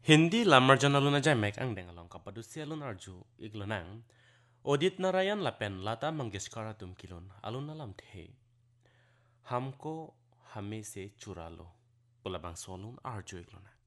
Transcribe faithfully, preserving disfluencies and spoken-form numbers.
Hindi lamarjan aluna jai mek ang deng along kapadu si alun arju iglonang Odit Narayan lapen lata mangeshkara tum kilon alun alam the हमको हमें से चुरा लो बोला bang solun arju iglona